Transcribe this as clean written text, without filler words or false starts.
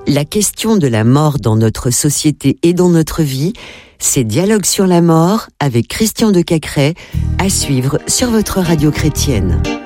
La question de la mort dans notre société et dans notre vie, c'est Dialogue sur la mort avec Christian de Cacrès, à suivre sur votre radio chrétienne.